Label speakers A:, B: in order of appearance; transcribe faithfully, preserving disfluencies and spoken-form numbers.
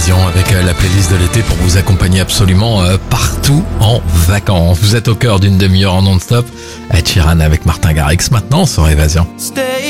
A: Évasion avec la playlist de l'été pour vous accompagner absolument partout en vacances. Vous êtes au cœur d'une demi-heure en non-stop. Ed Sheeran avec Martin Garrix maintenant sur Évasion.